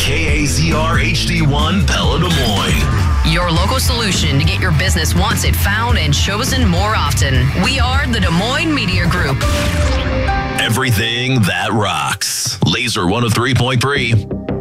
KAZR HD1 Pella Des Moines. Your local solution to get your business wanted, found, and chosen more often. We are the Des Moines Media Group. Everything that rocks. Laser 103.3.